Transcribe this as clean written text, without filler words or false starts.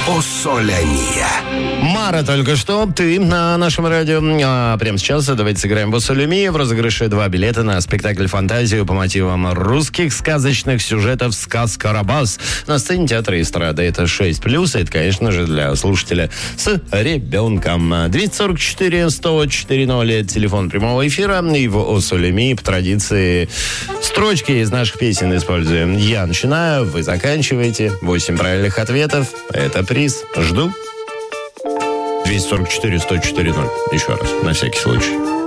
О соле мия. Мара, только что ты на нашем радио. Прямо сейчас давайте сыграем в «О соле мия». В розыгрыше 2 билета на спектакль «Фантазию» по мотивам русских сказочных сюжетов «Сказка Карабас» на сцене театра эстрады. Это 6+, это, конечно же, для слушателя с ребенком. 244-104-0 телефон прямого эфира. И в «О соле мия» по традиции строчки из наших песен используем. Я начинаю, вы заканчиваете. 8 правильных ответов. Это приз. Жду. 244-104-0. Еще раз, на всякий случай.